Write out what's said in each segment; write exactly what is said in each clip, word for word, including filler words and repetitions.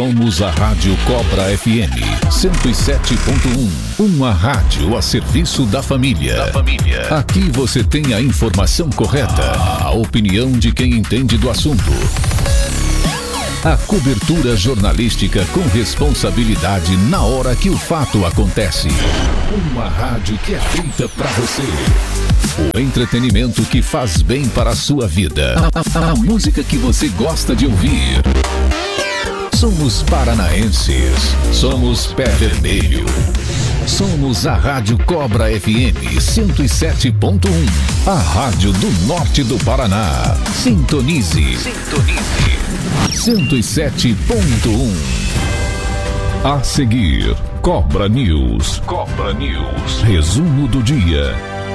Somos a Rádio Cobra F M cento e sete ponto um, uma rádio a serviço da família. Da família. Aqui você tem a informação correta, a opinião de quem entende do assunto. A cobertura jornalística com responsabilidade na hora que o fato acontece. Uma rádio que é feita pra você. O entretenimento que faz bem para a sua vida. A, a, a música que você gosta de ouvir. Somos paranaenses. Somos Pé Vermelho. Somos a Rádio Cobra F M cento e sete ponto um. A rádio do norte do Paraná. Sintonize. Sintonize. cento e sete ponto um. A seguir, Cobra News. Cobra News. Resumo do dia.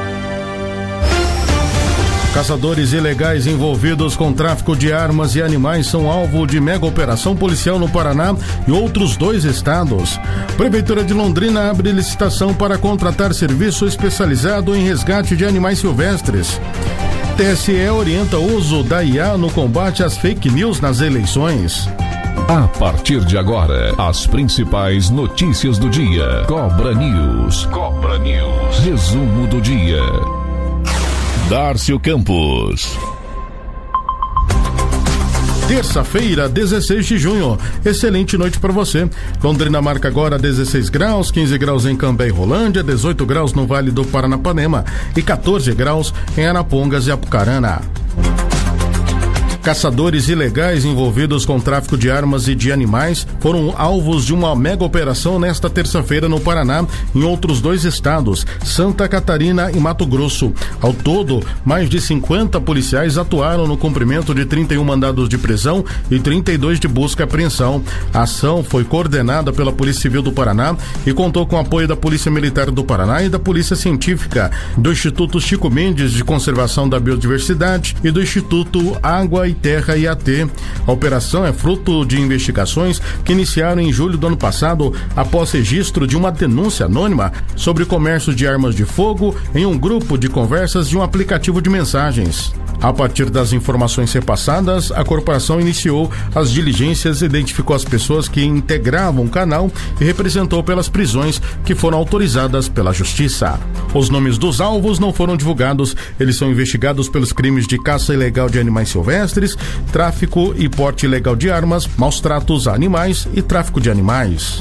Caçadores ilegais envolvidos com tráfico de armas e animais são alvo de mega operação policial no Paraná e outros dois estados. Prefeitura de Londrina abre licitação para contratar serviço especializado em resgate de animais silvestres. T S E orienta o uso da I A no combate às fake news nas eleições. A partir de agora, as principais notícias do dia. Cobra News. Cobra News. Resumo do dia. Dárcio Campos. Terça-feira, dezesseis de junho. Excelente noite para você. Londrina marca agora dezesseis graus, quinze graus em Cambé e Rolândia, dezoito graus no Vale do Paranapanema e quatorze graus em Arapongas e Apucarana. Caçadores ilegais envolvidos com tráfico de armas e de animais foram alvos de uma mega operação nesta terça-feira no Paraná, em outros dois estados, Santa Catarina e Mato Grosso. Ao todo, mais de cinquenta policiais atuaram no cumprimento de trinta e um mandados de prisão e trinta e dois de busca e apreensão. A ação foi coordenada pela Polícia Civil do Paraná e contou com o apoio da Polícia Militar do Paraná e da Polícia Científica, do Instituto Chico Mendes de Conservação da Biodiversidade e do Instituto Água e Terra I A T. A operação é fruto de investigações que iniciaram em julho do ano passado, após registro de uma denúncia anônima sobre comércio de armas de fogo em um grupo de conversas de um aplicativo de mensagens. A partir das informações repassadas, a corporação iniciou as diligências, identificou as pessoas que integravam o canal e representou pelas prisões que foram autorizadas pela Justiça. Os nomes dos alvos não foram divulgados, eles são investigados pelos crimes de caça ilegal de animais silvestres, tráfico e porte ilegal de armas, maus tratos a animais e tráfico de animais.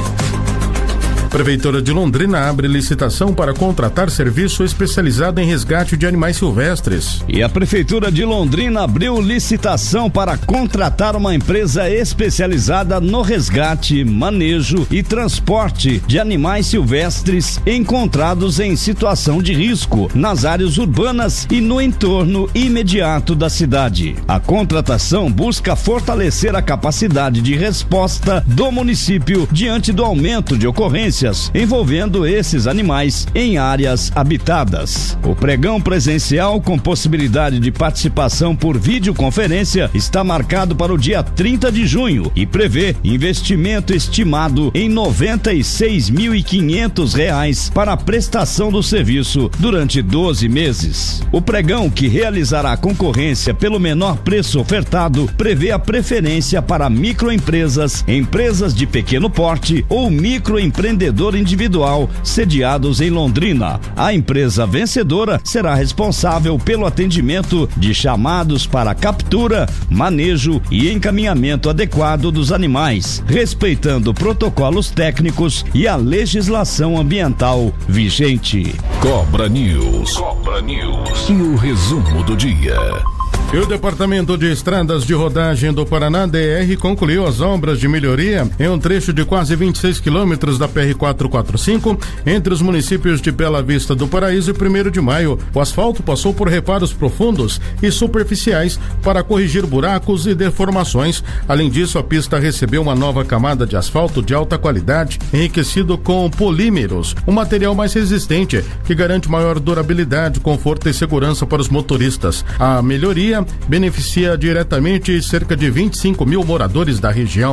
Prefeitura de Londrina abre licitação para contratar serviço especializado em resgate de animais silvestres. E a Prefeitura de Londrina abriu licitação para contratar uma empresa especializada no resgate, manejo e transporte de animais silvestres encontrados em situação de risco nas áreas urbanas e no entorno imediato da cidade. A contratação busca fortalecer a capacidade de resposta do município diante do aumento de ocorrências envolvendo esses animais em áreas habitadas. O pregão presencial com possibilidade de participação por videoconferência está marcado para o dia trinta de junho e prevê investimento estimado em noventa e seis mil e quinhentos reais para a prestação do serviço durante doze meses. O pregão, que realizará a concorrência pelo menor preço ofertado, prevê a preferência para microempresas, empresas de pequeno porte ou microempreendedores individual sediados em Londrina. A empresa vencedora será responsável pelo atendimento de chamados para captura, manejo e encaminhamento adequado dos animais, respeitando protocolos técnicos e a legislação ambiental vigente. Cobra News. Cobra News. E o resumo do dia. E o Departamento de Estradas de Rodagem do Paraná, D R, concluiu as obras de melhoria em um trecho de quase vinte e seis quilômetros da P R quatrocentos e quarenta e cinco entre os municípios de Bela Vista do Paraíso e primeiro de Maio. O asfalto passou por reparos profundos e superficiais para corrigir buracos e deformações. Além disso, a pista recebeu uma nova camada de asfalto de alta qualidade, enriquecido com polímeros, um material mais resistente que garante maior durabilidade, conforto e segurança para os motoristas. A melhoria beneficia diretamente cerca de vinte e cinco mil moradores da região.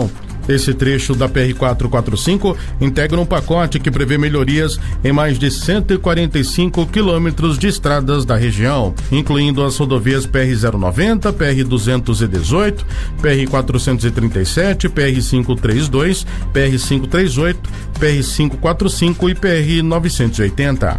Esse trecho da P R quatrocentos e quarenta e cinco integra um pacote que prevê melhorias em mais de cento e quarenta e cinco quilômetros de estradas da região, incluindo as rodovias P R zero noventa, P R duzentos e dezoito, P R quatrocentos e trinta e sete, P R quinhentos e trinta e dois, P R quinhentos e trinta e oito, P R quinhentos e quarenta e cinco e P R novecentos e oitenta.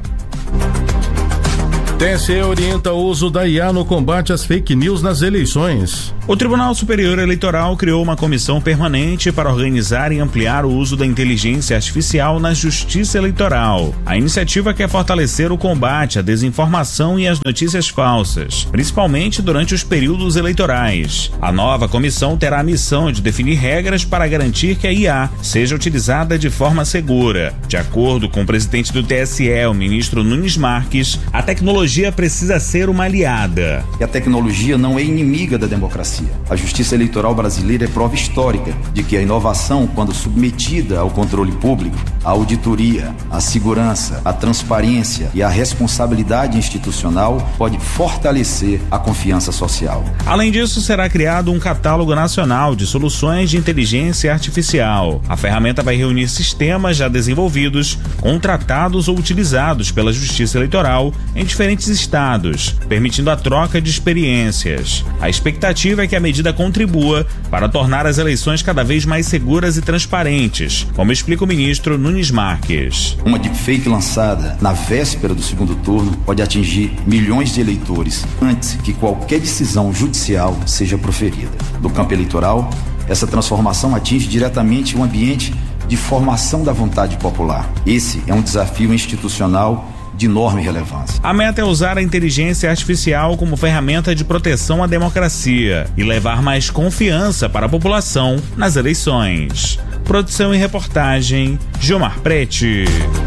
T S E orienta o uso da I A no combate às fake news nas eleições. O Tribunal Superior Eleitoral criou uma comissão permanente para organizar e ampliar o uso da inteligência artificial na justiça eleitoral. A iniciativa quer fortalecer o combate à desinformação e às notícias falsas, principalmente durante os períodos eleitorais. A nova comissão terá a missão de definir regras para garantir que a I A seja utilizada de forma segura. De acordo com o presidente do T S E, o ministro Nunes Marques, a tecnologia precisa ser uma aliada. A tecnologia não é inimiga da democracia. A justiça eleitoral brasileira é prova histórica de que a inovação, quando submetida ao controle público, a auditoria, a segurança, a transparência e a responsabilidade institucional, pode fortalecer a confiança social. Além disso, será criado um catálogo nacional de soluções de inteligência artificial. A ferramenta vai reunir sistemas já desenvolvidos, contratados ou utilizados pela Justiça Eleitoral em diferentes estados, permitindo a troca de experiências. A expectativa é que a medida contribua para tornar as eleições cada vez mais seguras e transparentes, como explica o ministro Nunes Marques. Uma deepfake lançada na véspera do segundo turno pode atingir milhões de eleitores antes que qualquer decisão judicial seja proferida. No campo eleitoral, essa transformação atinge diretamente o ambiente de formação da vontade popular. Esse é um desafio institucional de enorme relevância. A meta é usar a inteligência artificial como ferramenta de proteção à democracia e levar mais confiança para a população nas eleições. Produção e reportagem, Gilmar Prete.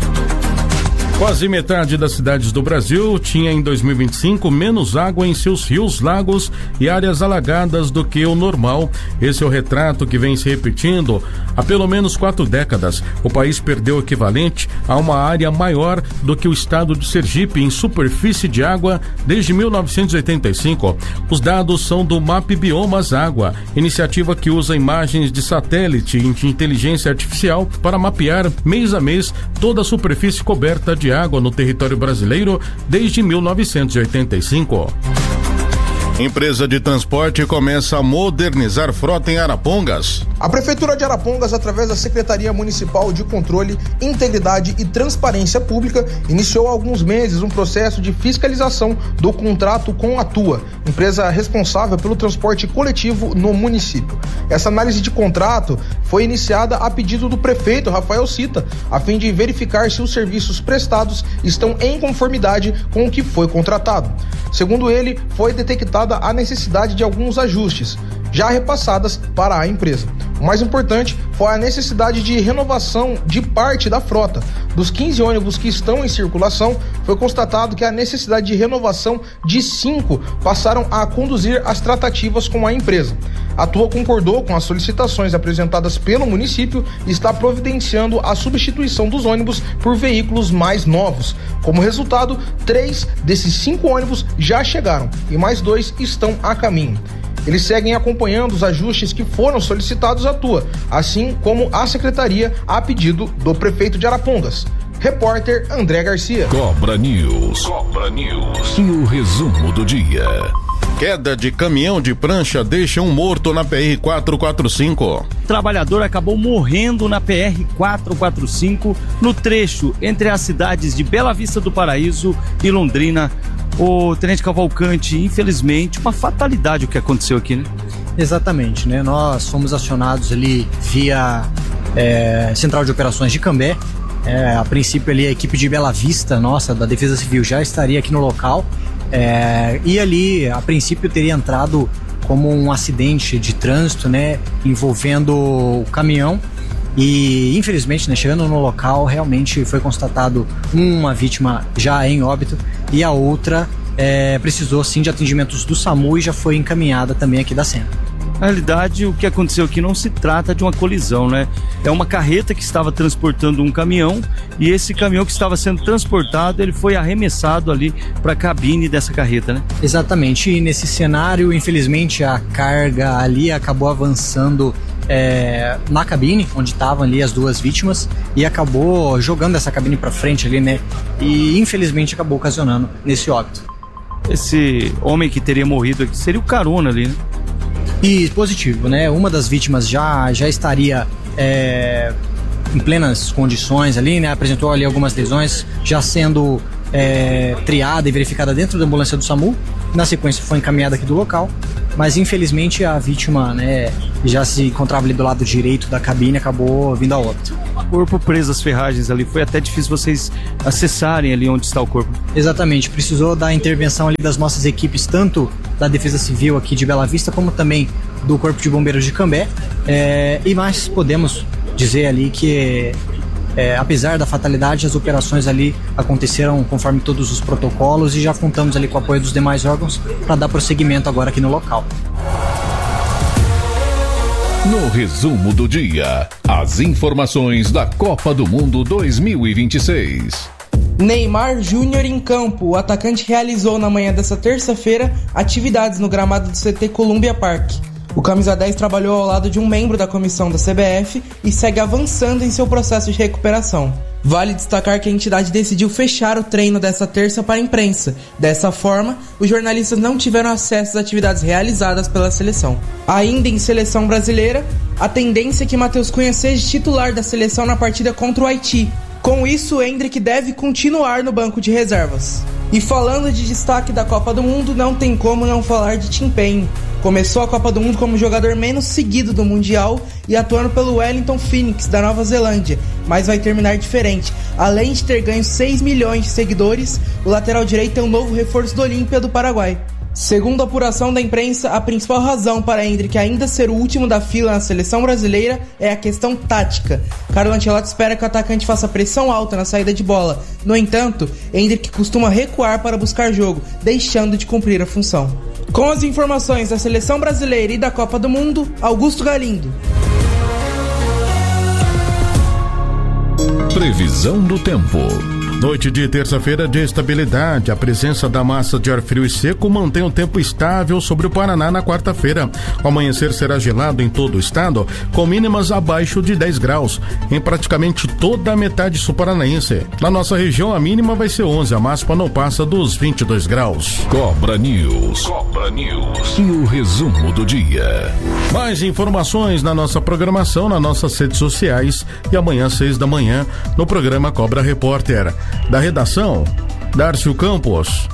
Quase metade das cidades do Brasil tinha em dois mil e vinte e cinco menos água em seus rios, lagos e áreas alagadas do que o normal. Esse é o retrato que vem se repetindo há pelo menos quatro décadas. O país perdeu o equivalente a uma área maior do que o estado de Sergipe em superfície de água desde mil novecentos e oitenta e cinco. Os dados são do M A P Biomas Água, iniciativa que usa imagens de satélite e de inteligência artificial para mapear mês a mês toda a superfície coberta de de água no território brasileiro desde mil novecentos e oitenta e cinco. Empresa de transporte começa a modernizar frota em Arapongas. A Prefeitura de Arapongas, através da Secretaria Municipal de Controle, Integridade e Transparência Pública, iniciou há alguns meses um processo de fiscalização do contrato com a Tua, empresa responsável pelo transporte coletivo no município. Essa análise de contrato foi iniciada a pedido do prefeito Rafael Cita, a fim de verificar se os serviços prestados estão em conformidade com o que foi contratado. Segundo ele, foi detectada a necessidade de alguns ajustes, já repassadas para a empresa. O mais importante foi a necessidade de renovação de parte da frota. Dos quinze ônibus que estão em circulação, foi constatado que a necessidade de renovação de cinco passaram a conduzir as tratativas com a empresa. A Tua concordou com as solicitações apresentadas pelo município e está providenciando a substituição dos ônibus por veículos mais novos. Como resultado, três desses cinco ônibus já chegaram e mais dois estão a caminho. Eles seguem acompanhando os ajustes que foram solicitados à Tua, assim como a Secretaria a pedido do prefeito de Arapongas. Repórter André Garcia. Cobra News. Cobra News. E o resumo do dia. Queda de caminhão de prancha deixa um morto na P R quatrocentos e quarenta e cinco. O trabalhador acabou morrendo na P R quatrocentos e quarenta e cinco no trecho entre as cidades de Bela Vista do Paraíso e Londrina. O Tenente Cavalcante, infelizmente, uma fatalidade o que aconteceu aqui, né? Exatamente, né? Nós fomos acionados ali via é, Central de Operações de Cambé. É, a princípio ali a equipe de Bela Vista, nossa, da Defesa Civil, já estaria aqui no local. É, e ali, a princípio, teria entrado como um acidente de trânsito, né? Envolvendo o caminhão. E infelizmente, né, chegando no local, realmente foi constatado uma vítima já em óbito e a outra é, precisou sim de atendimentos do SAMU e já foi encaminhada também aqui da cena. Na realidade, o que aconteceu aqui não se trata de uma colisão, né? É uma carreta que estava transportando um caminhão e esse caminhão que estava sendo transportado, ele foi arremessado ali para a cabine dessa carreta, né? Exatamente, e nesse cenário, infelizmente, a carga ali acabou avançando é, na cabine, onde estavam ali as duas vítimas, e acabou jogando essa cabine para frente ali, né? E infelizmente acabou ocasionando nesse óbito. Esse homem que teria morrido aqui seria o carona ali, né? E positivo, né? Uma das vítimas já, já estaria é, em plenas condições ali, né? Apresentou ali algumas lesões, já sendo é, triada e verificada dentro da ambulância do SAMU. Na sequência foi encaminhada aqui do local, mas infelizmente a vítima, né, já se encontrava ali do lado direito da cabine, acabou vindo a óbito. Corpo preso às ferragens ali, foi até difícil vocês acessarem ali onde está o corpo. Exatamente, precisou da intervenção ali das nossas equipes, tanto da Defesa Civil aqui de Bela Vista, como também do Corpo de Bombeiros de Cambé, é, e mais podemos dizer ali que É, apesar da fatalidade, as operações ali aconteceram conforme todos os protocolos e já contamos ali com o apoio dos demais órgãos para dar prosseguimento agora aqui no local. No resumo do dia, as informações da Copa do Mundo dois mil e vinte e seis. Neymar Júnior em campo. O atacante realizou na manhã desta terça-feira atividades no gramado do C T Columbia Park. O camisa dez trabalhou ao lado de um membro da comissão da C B F e segue avançando em seu processo de recuperação. Vale destacar que a entidade decidiu fechar o treino desta terça para a imprensa. Dessa forma, os jornalistas não tiveram acesso às atividades realizadas pela seleção. Ainda em seleção brasileira, a tendência é que Matheus Cunha seja titular da seleção na partida contra o Haiti. Com isso, Endrick deve continuar no banco de reservas. E falando de destaque da Copa do Mundo, não tem como não falar de Tim Payne. Começou a Copa do Mundo como o jogador menos seguido do Mundial e atuando pelo Wellington Phoenix da Nova Zelândia, mas vai terminar diferente. Além de ter ganho seis milhões de seguidores, o lateral direito é um novo reforço do Olímpia do Paraguai. Segundo a apuração da imprensa, a principal razão para Endrick ainda ser o último da fila na seleção brasileira é a questão tática. Carlo Ancelotti espera que o atacante faça pressão alta na saída de bola. No entanto, Endrick costuma recuar para buscar jogo, deixando de cumprir a função. Com as informações da seleção brasileira e da Copa do Mundo, Augusto Galindo. Previsão do tempo. Noite de terça-feira de estabilidade. A presença da massa de ar frio e seco mantém o tempo estável sobre o Paraná na quarta-feira. O amanhecer será gelado em todo o estado, com mínimas abaixo de dez graus, em praticamente toda a metade sul paranaense. Na nossa região, a mínima vai ser onze, a máxima não passa dos vinte e dois graus. Cobra News. Cobra News. E o resumo do dia. Mais informações na nossa programação, nas nossas redes sociais e amanhã, seis da manhã, no programa Cobra Repórter. Da redação, Dárcio Campos.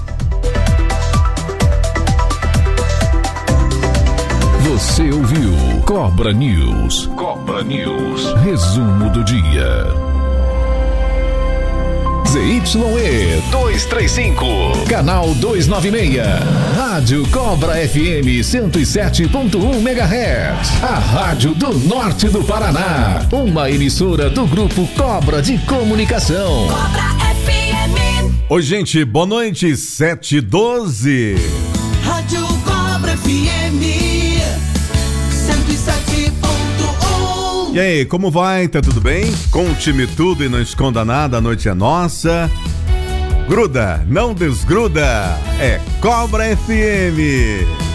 Você ouviu Cobra News. Cobra News. Resumo do dia. Z Y E duzentos e trinta e cinco, canal duzentos e noventa e seis, Rádio Cobra F M cento e sete ponto um megahertz, a rádio do norte do Paraná, uma emissora do grupo Cobra de Comunicação. Cobra F M. Oi, gente, boa noite, sete e doze. Rádio Cobra F M cento e sete ponto um. E aí, como vai? Tá tudo bem? Conte-me tudo e não esconda nada, a noite é nossa. Gruda, não desgruda, é Cobra F M.